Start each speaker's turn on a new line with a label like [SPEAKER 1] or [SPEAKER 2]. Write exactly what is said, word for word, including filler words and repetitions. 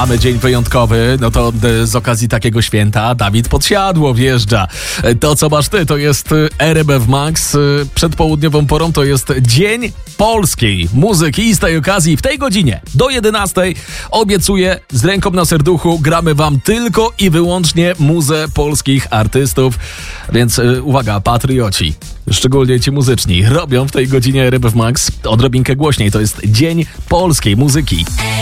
[SPEAKER 1] Mamy dzień wyjątkowy, no to z okazji takiego święta Dawid Podsiadło wjeżdża. To, co masz ty, to jest R M F Max. Przed południową porą to jest Dzień Polskiej Muzyki i z tej okazji w tej godzinie do jedenastej obiecuję, z ręką na serduchu gramy wam tylko i wyłącznie muzę polskich artystów. Więc uwaga, patrioci, szczególnie ci muzyczni, robią w tej godzinie R M F Max odrobinkę głośniej. To jest Dzień Polskiej Muzyki.